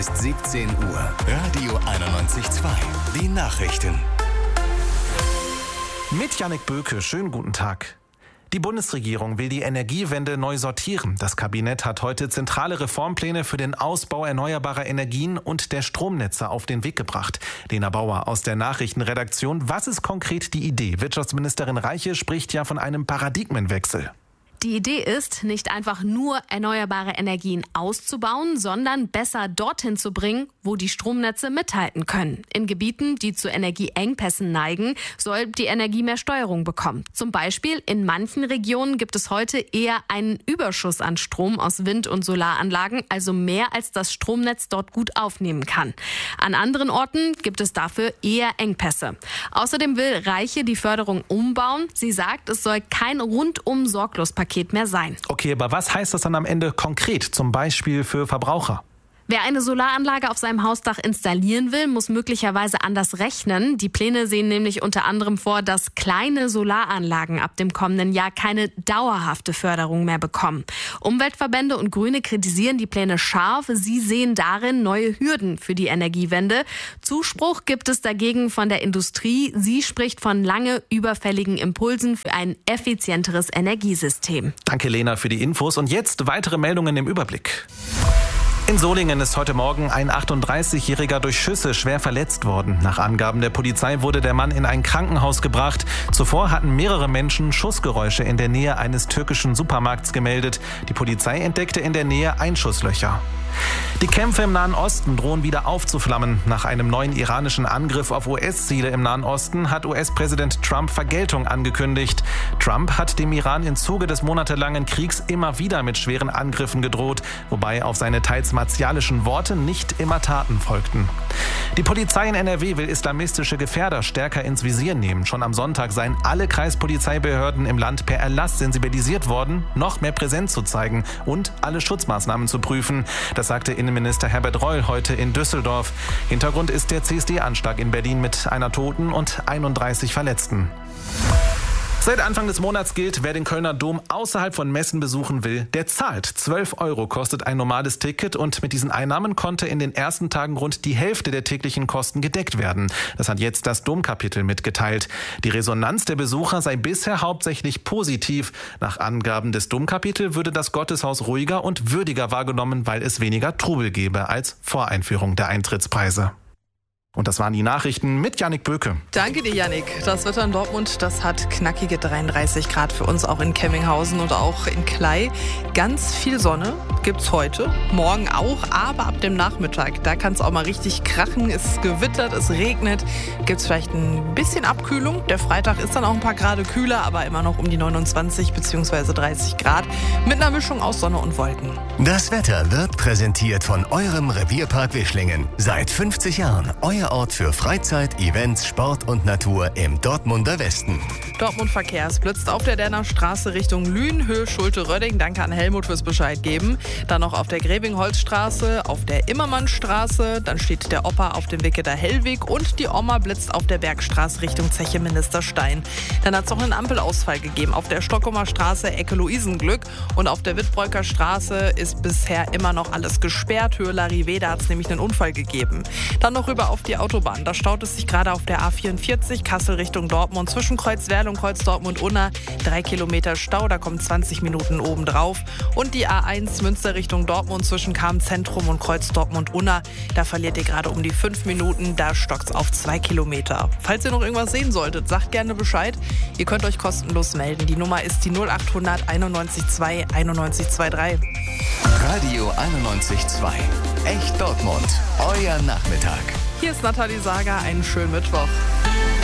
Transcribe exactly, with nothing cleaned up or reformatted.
Ist siebzehn Uhr. Radio einundneunzig Komma zwei. Die Nachrichten. Mit Jannik Böke, schönen guten Tag. Die Bundesregierung will die Energiewende neu sortieren. Das Kabinett hat heute zentrale Reformpläne für den Ausbau erneuerbarer Energien und der Stromnetze auf den Weg gebracht. Lena Bauer aus der Nachrichtenredaktion. Was ist konkret die Idee? Wirtschaftsministerin Reiche spricht ja von einem Paradigmenwechsel. Die Idee ist, nicht einfach nur erneuerbare Energien auszubauen, sondern besser dorthin zu bringen, wo die Stromnetze mithalten können. In Gebieten, die zu Energieengpässen neigen, soll die Energie mehr Steuerung bekommen. Zum Beispiel in manchen Regionen gibt es heute eher einen Überschuss an Strom aus Wind- und Solaranlagen, also mehr als das Stromnetz dort gut aufnehmen kann. An anderen Orten gibt es dafür eher Engpässe. Außerdem will Reiche die Förderung umbauen. Sie sagt, es soll kein rundum Sorglospaket mehr sein. Okay, aber was heißt das dann am Ende konkret, zum Beispiel für Verbraucher? Wer eine Solaranlage auf seinem Hausdach installieren will, muss möglicherweise anders rechnen. Die Pläne sehen nämlich unter anderem vor, dass kleine Solaranlagen ab dem kommenden Jahr keine dauerhafte Förderung mehr bekommen. Umweltverbände und Grüne kritisieren die Pläne scharf. Sie sehen darin neue Hürden für die Energiewende. Zuspruch gibt es dagegen von der Industrie. Sie spricht von lange überfälligen Impulsen für ein effizienteres Energiesystem. Danke, Lena, für die Infos. Und jetzt weitere Meldungen im Überblick. In Solingen ist heute Morgen ein achtunddreißigjähriger durch Schüsse schwer verletzt worden. Nach Angaben der Polizei wurde der Mann in ein Krankenhaus gebracht. Zuvor hatten mehrere Menschen Schussgeräusche in der Nähe eines türkischen Supermarkts gemeldet. Die Polizei entdeckte in der Nähe Einschusslöcher. Die Kämpfe im Nahen Osten drohen wieder aufzuflammen. Nach einem neuen iranischen Angriff auf U S-Ziele im Nahen Osten hat U S-Präsident Trump Vergeltung angekündigt. Trump hat dem Iran im Zuge des monatelangen Kriegs immer wieder mit schweren Angriffen gedroht, wobei auf seine teils martialischen Worte nicht immer Taten folgten. Die Polizei in N R W will islamistische Gefährder stärker ins Visier nehmen. Schon am Sonntag seien alle Kreispolizeibehörden im Land per Erlass sensibilisiert worden, noch mehr Präsenz zu zeigen und alle Schutzmaßnahmen zu prüfen. Das sagte Innenminister Herbert Reul heute in Düsseldorf. Hintergrund ist der C S D-Anschlag in Berlin mit einer Toten und einunddreißig Verletzten. Seit Anfang des Monats gilt, wer den Kölner Dom außerhalb von Messen besuchen will, der zahlt. zwölf Euro kostet ein normales Ticket und mit diesen Einnahmen konnte in den ersten Tagen rund die Hälfte der täglichen Kosten gedeckt werden. Das hat jetzt das Domkapitel mitgeteilt. Die Resonanz der Besucher sei bisher hauptsächlich positiv. Nach Angaben des Domkapitels würde das Gotteshaus ruhiger und würdiger wahrgenommen, weil es weniger Trubel gebe als vor Einführung der Eintrittspreise. Und das waren die Nachrichten mit Jannik Böke. Danke dir, Jannik. Das Wetter in Dortmund, das hat knackige dreiunddreißig Grad für uns, auch in Kemminghausen und auch in Klei. Ganz viel Sonne gibt's heute, morgen auch, aber ab dem Nachmittag, da kann es auch mal richtig krachen. Es gewittert, es regnet, gibt's vielleicht ein bisschen Abkühlung. Der Freitag ist dann auch ein paar Grade kühler, aber immer noch um die neunundzwanzig bzw. dreißig Grad mit einer Mischung aus Sonne und Wolken. Das Wetter wird präsentiert von eurem Revierpark Wischlingen. Seit fünfzig Jahren euer Ort für Freizeit, Events, Sport und Natur im Dortmunder Westen. Dortmund Verkehr, es blitzt auf der Derner Straße Richtung Lünen, Höhe Schulte-Rödding. Danke an Helmut fürs Bescheid geben. Dann noch auf der Grävingholzstraße, auf der Immermannstraße. Dann steht der Opa auf dem Wicketer Hellweg und die Oma blitzt auf der Bergstraße Richtung Zeche Ministerstein. Dann hat es noch einen Ampelausfall gegeben auf der Stockumer Straße, Ecke Luisenglück. Und auf der Wittbreuker Straße ist bisher immer noch alles gesperrt. Höhe Larivé, da hat es nämlich einen Unfall gegeben. Dann noch rüber auf die Autobahn. Da staut es sich gerade auf der A vierundvierzig, Kassel Richtung Dortmund, zwischen Kreuzwerl und Kreuz Dortmund-Unna. Drei Kilometer Stau, da kommen zwanzig Minuten obendrauf. Und die A eins Münster Richtung Dortmund zwischen Cham-Zentrum und Kreuz Dortmund-Unna. Da verliert ihr gerade um die fünf Minuten, da stockt's auf zwei Kilometer. Falls ihr noch irgendwas sehen solltet, sagt gerne Bescheid. Ihr könnt euch kostenlos melden. Die Nummer ist die null achthundert einundneunzig zwei einundneunzig drei. Radio einundneunzig Komma zwei. Echt Dortmund. Euer Nachmittag. Hier ist Nathalie Sager. Einen schönen Mittwoch.